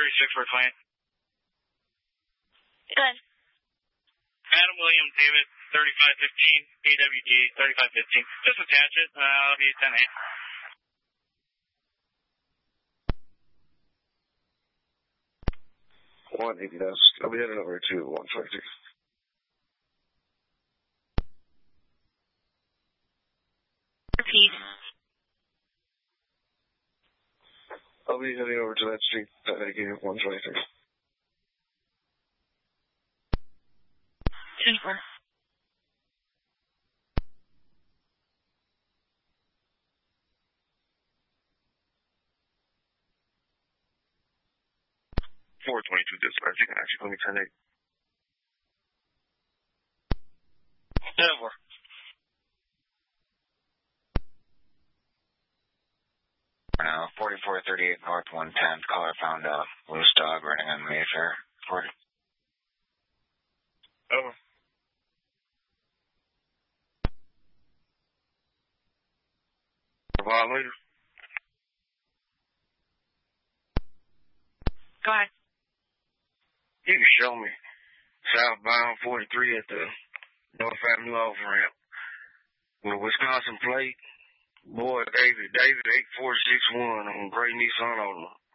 36 for a client. Good. Adam William David, 3515, AWD 3515. Just attach it. I'll be 10-8. I'll be heading over to 126. Repeat. I'll be heading over to that street that again, 126. 10-4. Dispatch, you can actually call me 10-8. 10-4. Now, 4438 North 110th, caller found a loose dog running on Mayfair. 40. Over. Violator. Go ahead. You can show me southbound 43 at the North Avenue off-ramp with a Wisconsin plate. Boy, David 8461 on gray Nissan Altima.